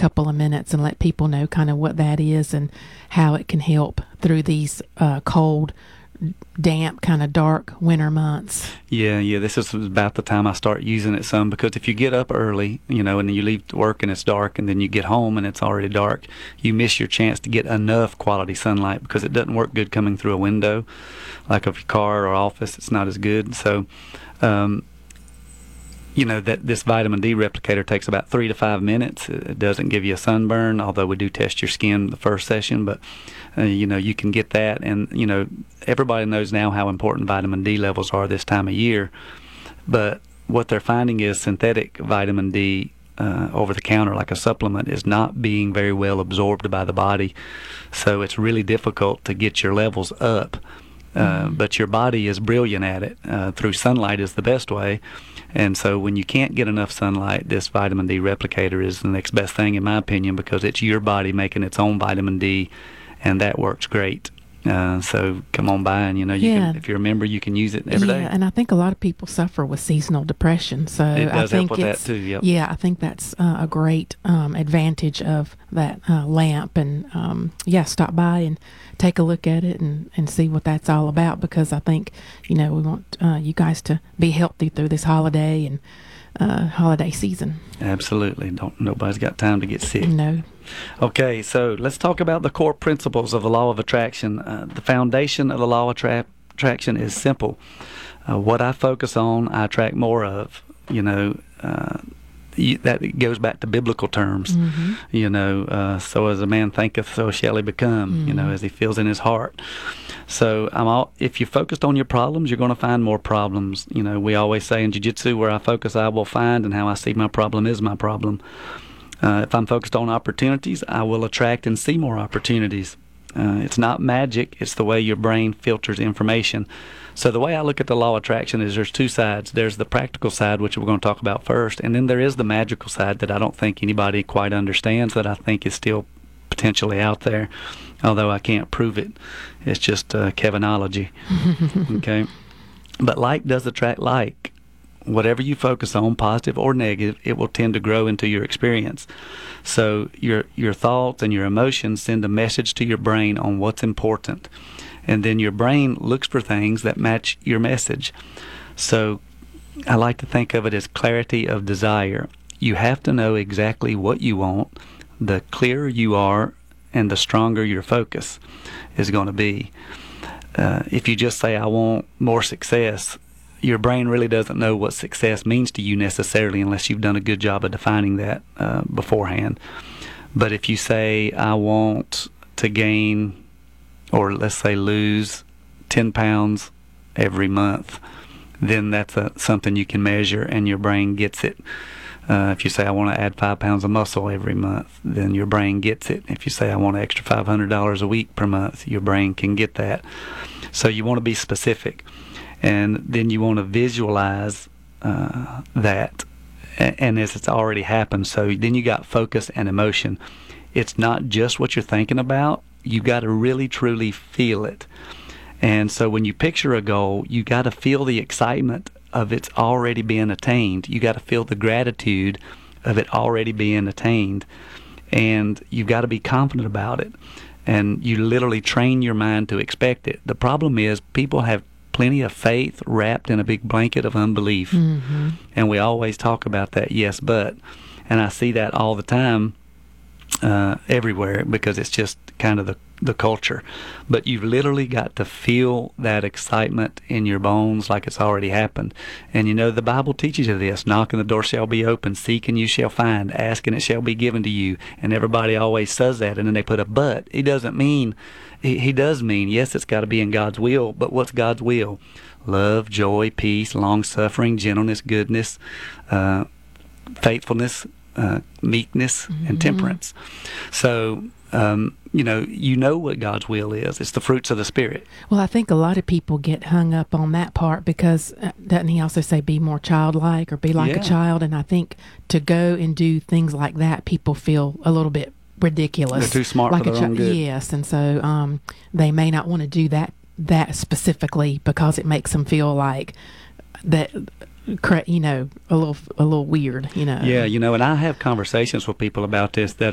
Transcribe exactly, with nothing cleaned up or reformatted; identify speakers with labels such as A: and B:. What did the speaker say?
A: couple of minutes and let people know kind of what that is and how it can help through these uh, cold, damp, kind of dark winter months.
B: Yeah, yeah, this is about the time I start using it some, because if you get up early, you know, and then you leave to work and it's dark, and then you get home and it's already dark, you miss your chance to get enough quality sunlight, because it doesn't work good coming through a window. Like of your car or office, it's not as good. So, um, you know, that this vitamin D replicator takes about three to five minutes. It doesn't give you a sunburn, although we do test your skin the first session, but uh, you know, you can get that. And you know, everybody knows now how important vitamin D levels are this time of year, but what they're finding is synthetic vitamin D uh, over the counter, like a supplement, is not being very well absorbed by the body, so it's really difficult to get your levels up. Uh, but your body is brilliant at it. Uh, through sunlight is the best way. And so when you can't get enough sunlight, this vitamin D replicator is the next best thing, in my opinion, because it's your body making its own vitamin D, and that works great. Uh, so come on by, and you know, you
A: Yeah.
B: can, if you're a member, you can use it every
A: yeah,
B: day.
A: and I think a lot of people suffer with seasonal depression. So
B: It does
A: I think
B: help with
A: it's,
B: that too, yep.
A: Yeah, I think that's uh, a great um, advantage of that uh, lamp. And um, yeah, stop by and take a look at it and, and see what that's all about, because I think, you know, we want uh, you guys to be healthy through this holiday and uh, holiday season.
B: Absolutely. Don't nobody's got time to get sick.
A: No.
B: Okay, so let's talk about the core principles of the law of attraction. Uh, the foundation of the law of tra- attraction is simple. Uh, what I focus on, I attract more of. You know, uh, you, that goes back to biblical terms.
A: Mm-hmm.
B: You know, uh, so as a man thinketh, so shall he become.
A: Mm-hmm.
B: You know, as he feels in his heart. So I'm all, if you're focused on your problems, you're going to find more problems. You know, we always say in jiu-jitsu, where I focus, I will find, and how I see my problem is my problem. Uh, if I'm focused on opportunities, I will attract and see more opportunities. Uh, it's not magic. It's the way your brain filters information. So the way I look at the law of attraction is there's two sides. There's the practical side, which we're going to talk about first, and then there is the magical side that I don't think anybody quite understands, that I think is still potentially out there, although I can't prove it. It's just uh, Kevinology. Okay? But like does attract like. Whatever you focus on, positive or negative, it will tend to grow into your experience. So your your thoughts and your emotions send a message to your brain on what's important. And then your brain looks for things that match your message. So I like to think of it as clarity of desire. You have to know exactly what you want. The clearer you are and the stronger your focus is going to be. Uh, if you just say, I want more success, your brain really doesn't know what success means to you necessarily, unless you've done a good job of defining that uh, beforehand. But if you say, I want to gain, or let's say lose, ten pounds every month, then that's a, something you can measure, and your brain gets it. Uh, if you say, I want to add five pounds of muscle every month, then your brain gets it. If you say, I want an extra five hundred dollars a week per month, your brain can get that. So you want to be specific. And then you want to visualize uh, that, and, and as it's already happened. So then you got focus and emotion. It's not just what you're thinking about. You got to really, truly feel it. And so when you picture a goal, you got to feel the excitement of it's already being attained. You got to feel the gratitude of it already being attained. And you've got to be confident about it. And you literally train your mind to expect it. The problem is people have plenty of faith wrapped in a big blanket of unbelief.
A: Mm-hmm.
B: And we always talk about that, yes, but. And I see that all the time uh, everywhere, because it's just kind of the, the culture. But you've literally got to feel that excitement in your bones like it's already happened. And you know, the Bible teaches you this: knock and the door shall be open, seek and you shall find, ask and it shall be given to you. And everybody always says that, and then they put a but. It doesn't mean He, he does mean, yes, it's got to be in God's will, but what's God's will? Love, joy, peace, long-suffering, gentleness, goodness, uh, faithfulness, uh, meekness, mm-hmm. and temperance. So, um, you know, you know what God's will is. It's the fruits of the Spirit.
A: Well, I think a lot of people get hung up on that part, because uh, doesn't he also say be more childlike or be like
B: Yeah.
A: a child? And I think to go and do things like that, people feel a little bit ridiculous.
B: They're too smart
A: like
B: for
A: a
B: their own
A: chi-
B: good.
A: Yes, and so um, they may not want to do that that specifically, because it makes them feel like that, you know, a little a little weird, you know.
B: Yeah, you know, and I have conversations with people about this that